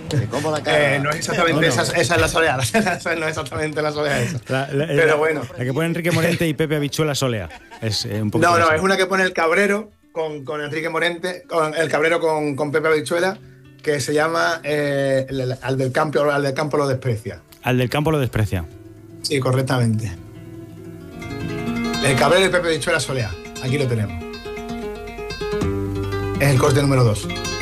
Te como la cara. No es exactamente esa es la soleá. No es exactamente la soleá esa. Pero bueno. La que pone Enrique Morente y Pepe Habichuela solea. Es un poco. No, es una que pone el Cabrero con Enrique Morente, con el Cabrero con Pepe Habichuela, que se llama al del campo lo desprecia. Al del campo lo desprecia. Sí, correctamente. El Cabrero y Pepe Habichuela solea. Aquí lo tenemos. Es el corte número 2.